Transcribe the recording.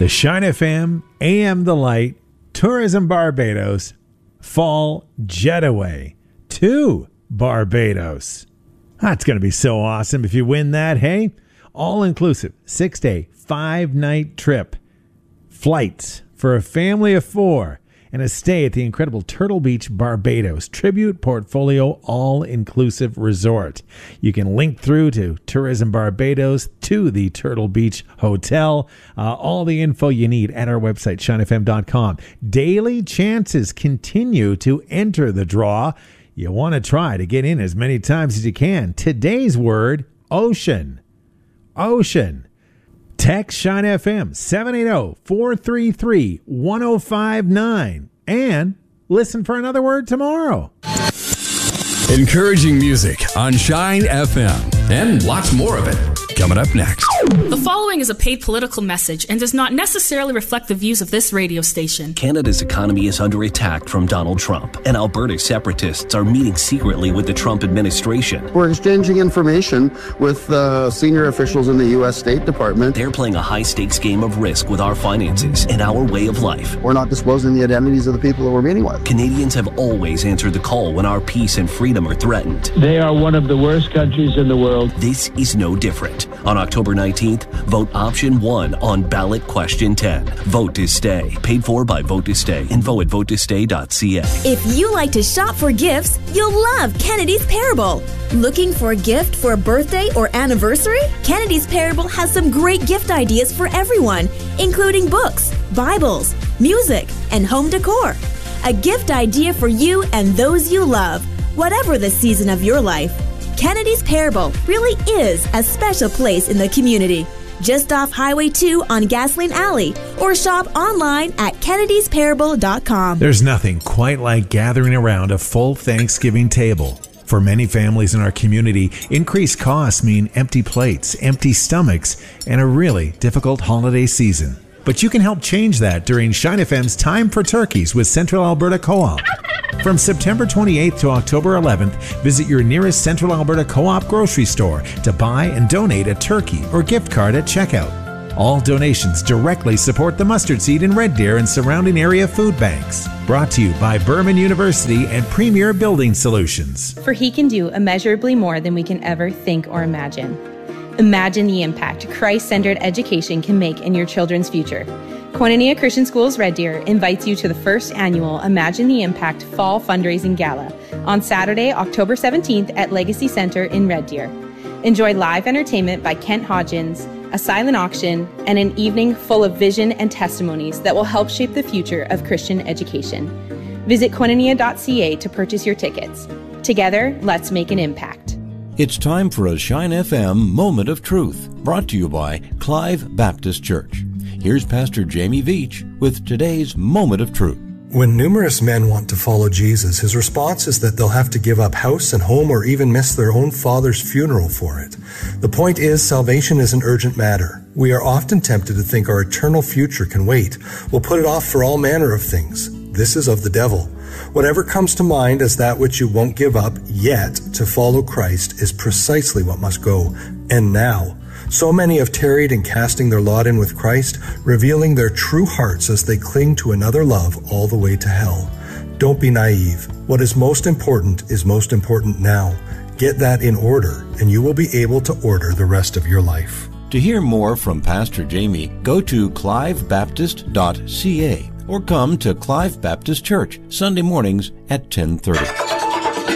The Shine FM, AM The Light, Tourism Barbados, Fall Jetaway to Barbados. That's going to be so awesome if you win that, hey? All-inclusive, 6-day, 5-night trip. Flights for a family of 4 and a stay at the incredible Turtle Beach Barbados Tribute Portfolio All-Inclusive Resort. You can link through to Tourism Barbados to the Turtle Beach Hotel. All the info you need at our website, shinefm.com. Daily chances continue to enter the draw. You want to try to get in as many times as you can. Today's word, ocean. Ocean. Text Shine FM 780-433-1059 and listen for another word tomorrow. Encouraging music on Shine FM and lots more of it coming up next. The following is a paid political message and does not necessarily reflect the views of this radio station. Canada's economy is under attack from Donald Trump, and Alberta separatists are meeting secretly with the Trump administration. We're exchanging information with senior officials in the U.S. State Department. They're playing a high-stakes game of risk with our finances and our way of life. We're not disclosing the identities of the people that we're meeting with. Canadians have always answered the call when our peace and freedom are threatened. They are one of the worst countries in the world. This is no different. On October 19th, vote option 1 on ballot question 10. Vote to stay. Paid for by Vote to Stay. Info at votetostay.ca. If you like to shop for gifts, you'll love Kennedy's Parable. Looking for a gift for a birthday or anniversary? Kennedy's Parable has some great gift ideas for everyone, including books, Bibles, music, and home decor. A gift idea for you and those you love, whatever the season of your life. Kennedy's Parable really is a special place in the community. Just off Highway 2 on Gasoline Alley, or shop online at kennedysparable.com. There's nothing quite like gathering around a full Thanksgiving table. For many families in our community, increased costs mean empty plates, empty stomachs, and a really difficult holiday season. But you can help change that during Shine FM's Time for Turkeys with Central Alberta Co-op. From September 28th to October 11th, visit your nearest Central Alberta Co-op grocery store to buy and donate a turkey or gift card at checkout. All donations directly support the mustard seed in Red Deer and surrounding area food banks. Brought to you by Berman University and Premier Building Solutions. For He can do immeasurably more than we can ever think or imagine. Imagine the impact Christ-centered education can make in your children's future. Koinonia Christian Schools Red Deer invites you to the first annual Imagine the Impact Fall Fundraising Gala on Saturday, October 17th at Legacy Center in Red Deer. Enjoy live entertainment by Kent Hodgins, a silent auction, and an evening full of vision and testimonies that will help shape the future of Christian education. Visit koinonia.ca to purchase your tickets. Together, let's make an impact. It's time for a Shine FM Moment of Truth, brought to you by Clive Baptist Church. Here's Pastor Jamie Veach with today's Moment of Truth. When numerous men want to follow Jesus, his response is that they'll have to give up house and home or even miss their own father's funeral for it. The point is, salvation is an urgent matter. We are often tempted to think our eternal future can wait. We'll put it off for all manner of things. This is of the devil. Whatever comes to mind as that which you won't give up yet to follow Christ is precisely what must go. And now, so many have tarried in casting their lot in with Christ, revealing their true hearts as they cling to another love all the way to hell. Don't be naive. What is most important now. Get that in order, and you will be able to order the rest of your life. To hear more from Pastor Jamie, go to clivebaptist.ca or come to Clive Baptist Church Sunday mornings at 10:30.